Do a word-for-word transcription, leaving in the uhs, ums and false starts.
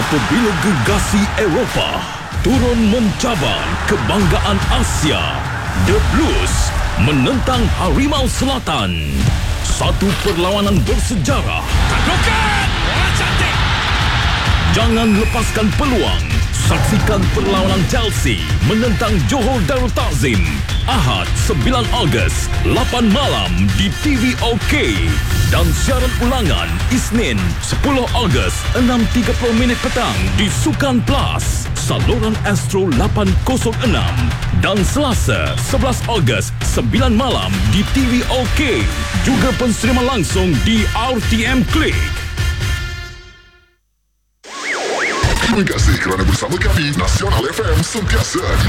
Apabila gegasi Eropah turun mencabar kebanggaan Asia, The Blues menentang Harimau Selatan. Satu perlawanan bersejarah. Taklukan! Bola cantik! Jangan lepaskan peluang. Saksikan perlawanan Chelsea menentang Johor Darul Takzim. Ahad sembilan Ogos, lapan malam di T V OK. Dan siaran ulangan Isnin sepuluh Ogos, enam tiga puluh minit petang di Sukan Plus, saluran Astro lapan kosong enam. Dan Selasa sebelas Ogos, sembilan malam di T V OK. Juga penserima langsung di R T M Click. Terima kasih kerana bersama kami. Nasional F M sentiasa